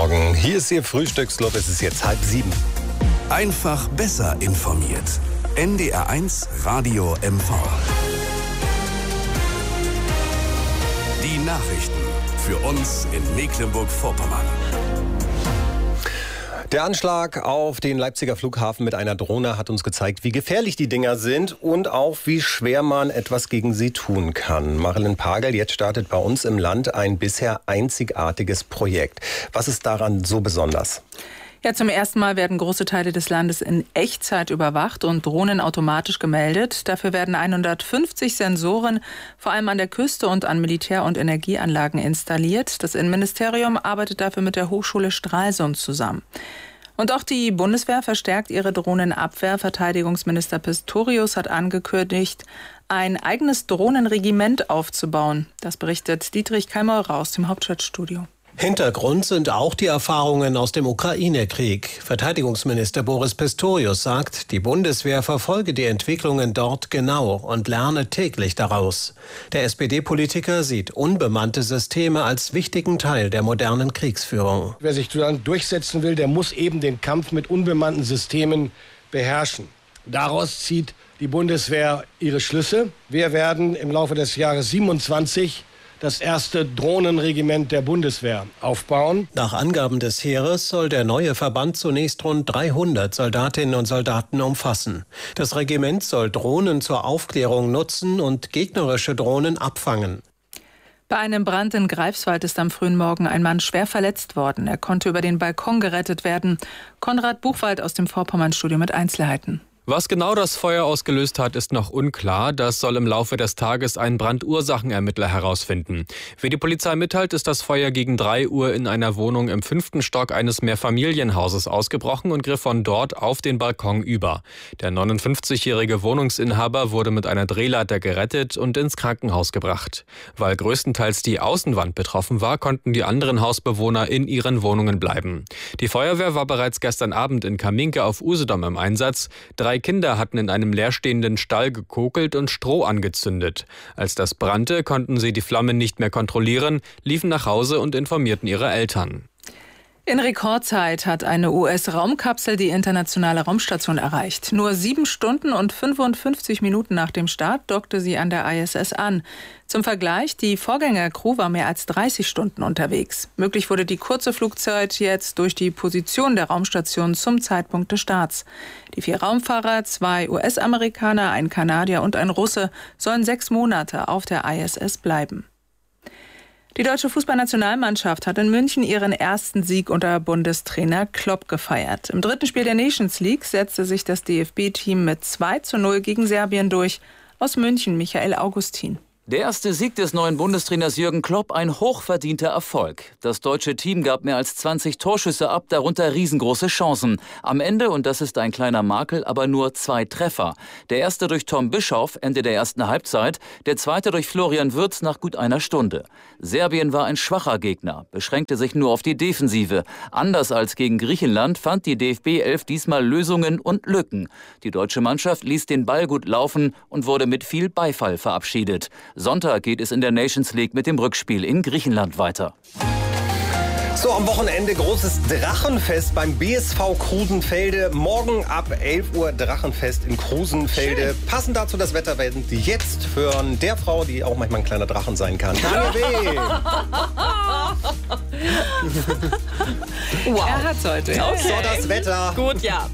Morgen. Hier ist Ihr Frühstücksclub. Es ist jetzt 6:30. Einfach besser informiert. NDR1 Radio MV. Die Nachrichten für uns in Mecklenburg-Vorpommern. Der Anschlag auf den Leipziger Flughafen mit einer Drohne hat uns gezeigt, wie gefährlich die Dinger sind und auch wie schwer man etwas gegen sie tun kann. Marilyn Pagel, jetzt startet bei uns im Land ein bisher einzigartiges Projekt. Was ist daran so besonders? Ja, zum ersten Mal werden große Teile des Landes in Echtzeit überwacht und Drohnen automatisch gemeldet. Dafür werden 150 Sensoren vor allem an der Küste und an Militär- und Energieanlagen installiert. Das Innenministerium arbeitet dafür mit der Hochschule Stralsund zusammen. Und auch die Bundeswehr verstärkt ihre Drohnenabwehr. Verteidigungsminister Pistorius hat angekündigt, ein eigenes Drohnenregiment aufzubauen. Das berichtet Dietrich Kalmeurer aus dem Hauptstadtstudio. Hintergrund sind auch die Erfahrungen aus dem Ukraine-Krieg. Verteidigungsminister Boris Pistorius sagt, die Bundeswehr verfolge die Entwicklungen dort genau und lerne täglich daraus. Der SPD-Politiker sieht unbemannte Systeme als wichtigen Teil der modernen Kriegsführung. Wer sich dann durchsetzen will, der muss eben den Kampf mit unbemannten Systemen beherrschen. Daraus zieht die Bundeswehr ihre Schlüsse. Wir werden im Laufe des Jahres 27 das erste Drohnenregiment der Bundeswehr aufbauen. Nach Angaben des Heeres soll der neue Verband zunächst rund 300 Soldatinnen und Soldaten umfassen. Das Regiment soll Drohnen zur Aufklärung nutzen und gegnerische Drohnen abfangen. Bei einem Brand in Greifswald ist am frühen Morgen ein Mann schwer verletzt worden. Er konnte über den Balkon gerettet werden. Konrad Buchwald aus dem Vorpommern-Studio mit Einzelheiten. Was genau das Feuer ausgelöst hat, ist noch unklar. Das soll im Laufe des Tages ein Brandursachenermittler herausfinden. Wie die Polizei mitteilt, ist das Feuer gegen 3 Uhr in einer Wohnung im 5. Stock eines Mehrfamilienhauses ausgebrochen und griff von dort auf den Balkon über. Der 59-jährige Wohnungsinhaber wurde mit einer Drehleiter gerettet und ins Krankenhaus gebracht. Weil größtenteils die Außenwand betroffen war, konnten die anderen Hausbewohner in ihren Wohnungen bleiben. Die Feuerwehr war bereits gestern Abend in Kaminke auf Usedom im Einsatz. 3 Kinder hatten in einem leerstehenden Stall gekokelt und Stroh angezündet. Als das brannte, konnten sie die Flammen nicht mehr kontrollieren, liefen nach Hause und informierten ihre Eltern. In Rekordzeit hat eine US-Raumkapsel die internationale Raumstation erreicht. Nur 7 Stunden und 55 Minuten nach dem Start dockte sie an der ISS an. Zum Vergleich, die Vorgängercrew war mehr als 30 Stunden unterwegs. Möglich wurde die kurze Flugzeit jetzt durch die Position der Raumstation zum Zeitpunkt des Starts. Die 4 Raumfahrer, 2 US-Amerikaner, ein Kanadier und ein Russe, sollen 6 Monate auf der ISS bleiben. Die deutsche Fußballnationalmannschaft hat in München ihren ersten Sieg unter Bundestrainer Klopp gefeiert. Im 3. Spiel der Nations League setzte sich das DFB-Team mit 2:0 gegen Serbien durch. Aus München, Michael Augustin. Der erste Sieg des neuen Bundestrainers Jürgen Klopp, ein hochverdienter Erfolg. Das deutsche Team gab mehr als 20 Torschüsse ab, darunter riesengroße Chancen. Am Ende, und das ist ein kleiner Makel, aber nur 2 Treffer. Der erste durch Tom Bischoff, Ende der ersten Halbzeit, der zweite durch Florian Wirtz nach gut einer Stunde. Serbien war ein schwacher Gegner, beschränkte sich nur auf die Defensive. Anders als gegen Griechenland fand die DFB-11 diesmal Lösungen und Lücken. Die deutsche Mannschaft ließ den Ball gut laufen und wurde mit viel Beifall verabschiedet. Sonntag geht es in der Nations League mit dem Rückspiel in Griechenland weiter. So, am Wochenende großes Drachenfest beim BSV Krusenfelde. Morgen ab 11 Uhr Drachenfest in Krusenfelde. Schön. Passend dazu das Wetter werden Sie jetzt hören der Frau, die auch manchmal ein kleiner Drachen sein kann. Wow. Er hat's heute. Okay. So, das Wetter. Gut, ja.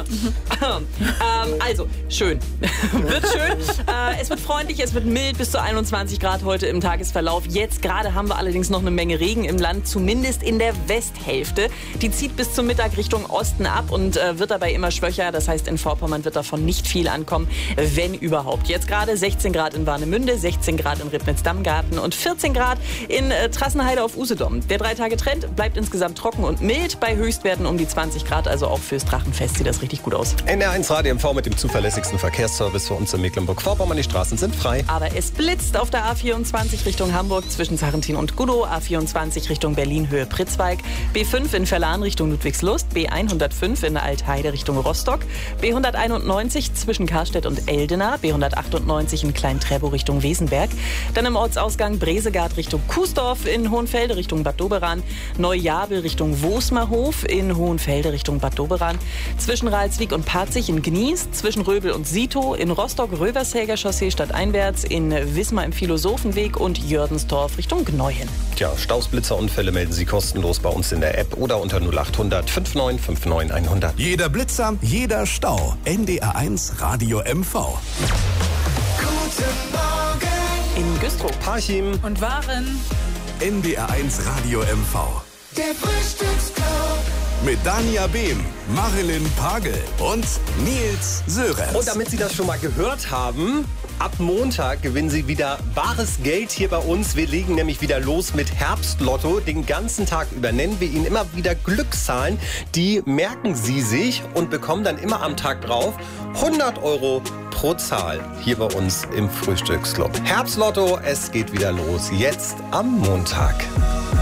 Also, schön. Wird schön. Es wird freundlich, es wird mild, bis zu 21 Grad heute im Tagesverlauf. Jetzt gerade haben wir allerdings noch eine Menge Regen im Land, zumindest in der Westhälfte. Die zieht bis zum Mittag Richtung Osten ab und wird dabei immer schwächer. Das heißt, in Vorpommern wird davon nicht viel ankommen, wenn überhaupt. Jetzt gerade 16 Grad in Warnemünde, 16 Grad in Ribnitz-Dammgarten und 14 Grad in Trassenheide auf Usedom. Der 3-Tage-Trend bleibt insgesamt trocken und mild bei Höchstwerten um die 20 Grad. Also auch fürs Drachenfest sieht das richtig gut aus. NDR1 Radio MV mit dem zuverlässigsten Verkehrsservice für uns in Mecklenburg-Vorpommern. Die Straßen sind frei. Aber es blitzt auf der A24 Richtung Hamburg zwischen Sarrentin und Gudow, A24 Richtung Berlin Höhe Pritzwalk, B5 in Verlan Richtung Ludwigslust, B105 in Altheide Richtung Rostock, B191 zwischen Karstedt und Eldena, B198 in Klein-Trebow Richtung Wesenberg, dann im Ortsausgang Bresegard Richtung Kuesdorf, in Hohenfelde Richtung Bad Doberan, Neujabel Richtung Wosmerhof, in Hohenfelde Richtung Bad Doberan, zwischen Ralswiek und Parzig in Gnies, zwischen Röbel und Sito, in Rostock-Rövershäger Chaussee stadteinwärts, in Wismar im Philosophenweg und Jördensdorf Richtung Gneuhen. Tja, Staus, Blitzerunfälle melden Sie kostenlos bei uns in der App oder unter 0800 5959 100. Jeder Blitzer, jeder Stau. NDR1 Radio MV. Guten Morgen. In Güstrow, Parchim Und Waren. NDR1 Radio MV. Der Frühstücksclub. Mit Dania Behm, Marilyn Pagel und Nils Sörensen. Und damit Sie das schon mal gehört haben, ab Montag gewinnen Sie wieder bares Geld hier bei uns. Wir legen nämlich wieder los mit Herbstlotto. Den ganzen Tag über nennen wir Ihnen immer wieder Glückszahlen. Die merken Sie sich und bekommen dann immer am Tag drauf 100 € pro Zahl hier bei uns im Frühstücksclub. Herbstlotto, es geht wieder los. Jetzt am Montag.